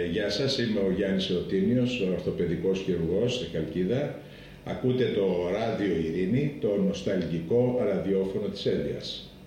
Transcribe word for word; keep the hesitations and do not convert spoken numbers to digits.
γεια σας, είμαι ο Γιάννης Εωτίνιος, ο ορθοπαιδικός χειρουργός στη Χαλκίδα. Ακούτε το Ράδιο Ειρήνη, το νοσταλγικό ραδιόφωνο της Έλβειας.